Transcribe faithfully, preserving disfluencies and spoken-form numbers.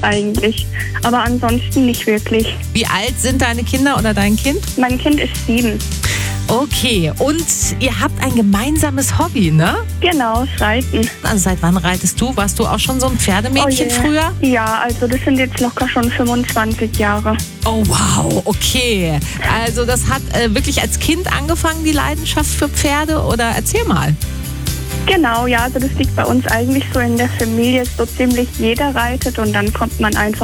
eigentlich. Aber ansonsten nicht wirklich. Wie alt sind deine Kinder oder dein Kind? Mein Kind ist sieben. Okay, und ihr habt ein gemeinsames Hobby, ne? Genau, das Reiten. Also seit wann reitest du? Warst du auch schon so ein Pferdemädchen Oh je. früher? Ja, also das sind jetzt locker schon fünfundzwanzig Jahre. Oh wow, okay. Also das hat äh, wirklich als Kind angefangen, die Leidenschaft für Pferde? Oder erzähl mal. Genau, ja, also das liegt bei uns eigentlich so in der Familie, so ziemlich jeder reitet und dann kommt man einfach